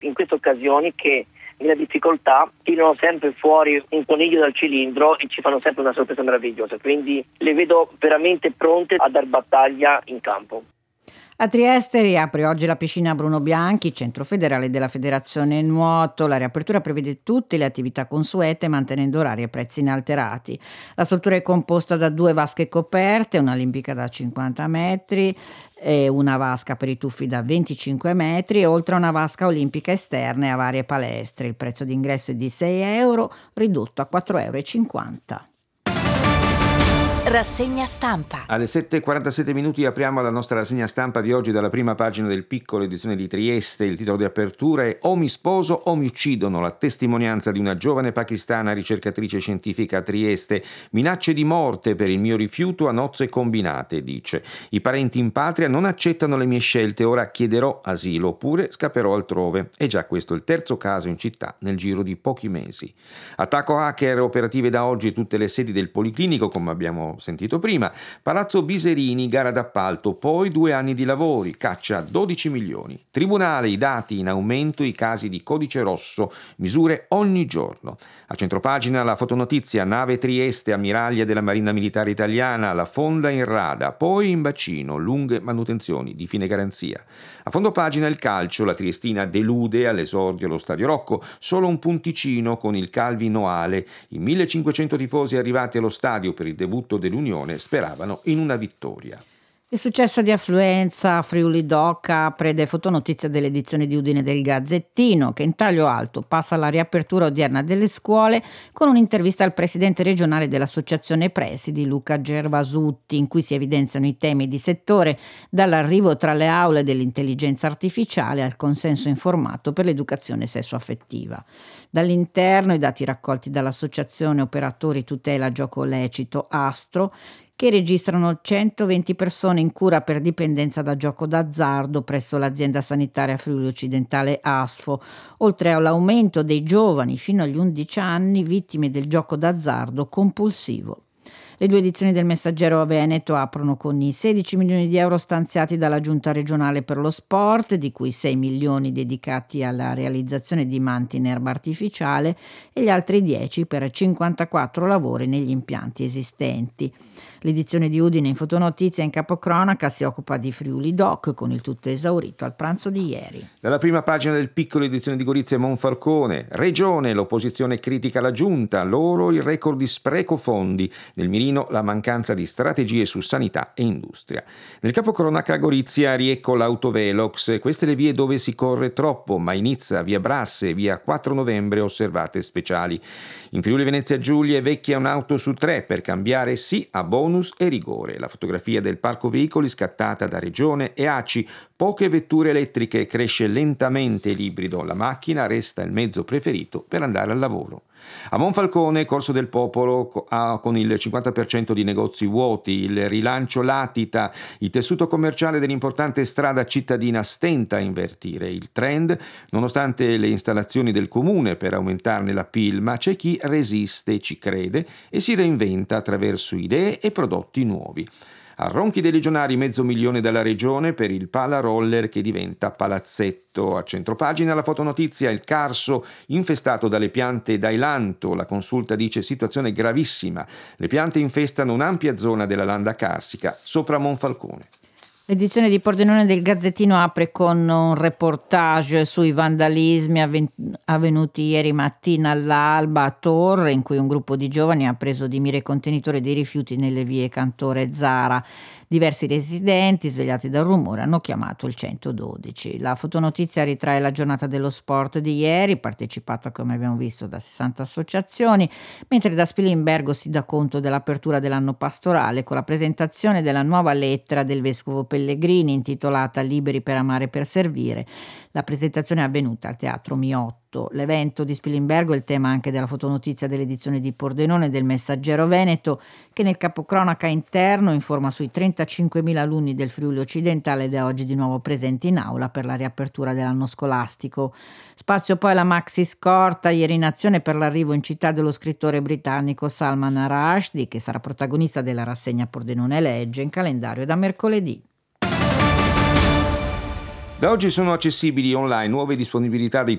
in queste occasioni che nella difficoltà tirano sempre fuori un coniglio dal cilindro e ci fanno sempre una sorpresa meravigliosa, quindi le vedo veramente pronte a dar battaglia in campo. A Trieste riapre oggi la piscina Bruno Bianchi, centro federale della Federazione Nuoto. La riapertura prevede tutte le attività consuete mantenendo orari e prezzi inalterati. La struttura è composta da 2 vasche coperte, una olimpica da 50 metri e una vasca per i tuffi da 25 metri, oltre a una vasca olimpica esterna e a varie palestre. Il prezzo d'ingresso è di 6 euro, ridotto a 4,50 euro. Rassegna stampa. Alle 7:47 minuti apriamo la nostra rassegna stampa di oggi dalla prima pagina del Piccolo, edizione di Trieste. Il titolo di apertura è "O mi sposo o mi uccidono", la testimonianza di una giovane pakistana ricercatrice scientifica a Trieste. "Minacce di morte per il mio rifiuto a nozze combinate", dice. "I parenti in patria non accettano le mie scelte, ora chiederò asilo oppure scapperò altrove". È già questo il terzo caso in città nel giro di pochi mesi. Attacco hacker, operative da oggi tutte le sedi del Policlinico, come abbiamo sentito prima. Palazzo Biserini, gara d'appalto, poi 2 anni di lavori, caccia 12 milioni. Tribunale, i dati in aumento, i casi di codice rosso, misure ogni giorno. A centropagina la fotonotizia, nave Trieste, ammiraglia della Marina Militare Italiana, la fonda in rada, poi in bacino, lunghe manutenzioni di fine garanzia. A fondo pagina il calcio, la triestina delude all'esordio allo Stadio Rocco, solo un punticino con il Calvi Noale. I 1500 tifosi arrivati allo stadio per il debutto dell'Unione speravano in una vittoria. Il successo di affluenza Friuli Doc apre le fotonotizie dell'edizione di Udine del Gazzettino, che in taglio alto passa alla riapertura odierna delle scuole con un'intervista al presidente regionale dell'Associazione Presidi, Luca Gervasutti, in cui si evidenziano i temi di settore, dall'arrivo tra le aule dell'intelligenza artificiale al consenso informato per l'educazione sessuaffettiva. Dall'interno i dati raccolti dall'Associazione Operatori Tutela Gioco Lecito Astro, che registrano 120 persone in cura per dipendenza da gioco d'azzardo presso l'azienda sanitaria Friuli Occidentale ASFO, oltre all'aumento dei giovani fino agli 11 anni vittime del gioco d'azzardo compulsivo. Le 2 edizioni del Messaggero Veneto aprono con i 16 milioni di euro stanziati dalla Giunta regionale per lo sport, di cui 6 milioni dedicati alla realizzazione di manti in erba artificiale e gli altri 10 per 54 lavori negli impianti esistenti. L'edizione di Udine in fotonotizia in capocronaca si occupa di Friuli Doc, con il tutto esaurito al pranzo di ieri. Dalla prima pagina del Piccolo, edizione di Gorizia e Monfalcone. Regione, l'opposizione critica la giunta, loro il record di spreco fondi. Nel mirino la mancanza di strategie su sanità e industria. Nel capocronaca Gorizia riecco l'autovelox, queste le vie dove si corre troppo, ma inizia via Brasse, via 4 novembre osservate speciali. In Friuli Venezia Giulia è vecchia un'auto su 3 per cambiare sì a bonus e rigore. La fotografia del parco veicoli scattata da Regione e ACI. Poche vetture elettriche, cresce lentamente l'ibrido. La macchina resta il mezzo preferito per andare al lavoro. A Monfalcone, Corso del Popolo, con il 50% di negozi vuoti, il rilancio latita, il tessuto commerciale dell'importante strada cittadina stenta a invertire il trend, nonostante le installazioni del comune per aumentarne la PIL, ma c'è chi resiste, ci crede e si reinventa attraverso idee e prodotti nuovi. A Ronchi dei Legionari 500.000 dalla regione per il pala roller che diventa palazzetto. A centropagina la fotonotizia, il Carso infestato dalle piante d'ailanto. La consulta dice situazione gravissima. Le piante infestano un'ampia zona della landa carsica sopra Monfalcone. L'edizione di Pordenone del Gazzettino apre con un reportage sui vandalismi avvenuti ieri mattina all'alba a Torre, in cui un gruppo di giovani ha preso di mira i contenitori dei rifiuti nelle vie Cantore e Zara. Diversi residenti, svegliati dal rumore, hanno chiamato il 112. La fotonotizia ritrae la giornata dello sport di ieri, partecipata, come abbiamo visto, da 60 associazioni, mentre da Spilimbergo si dà conto dell'apertura dell'anno pastorale con la presentazione della nuova lettera del vescovo Pellegrini intitolata Liberi per amare e per servire. La presentazione è avvenuta al Teatro Miotto. L'evento di Spilimbergo è il tema anche della fotonotizia dell'edizione di Pordenone del Messaggero Veneto, che nel capocronaca interno informa sui 35.000 alunni del Friuli Occidentale da oggi di nuovo presenti in aula per la riapertura dell'anno scolastico. Spazio poi alla Maxi Scorta, ieri in azione per l'arrivo in città dello scrittore britannico Salman Rushdie, che sarà protagonista della rassegna Pordenone Legge in calendario da mercoledì. Da oggi sono accessibili online nuove disponibilità dei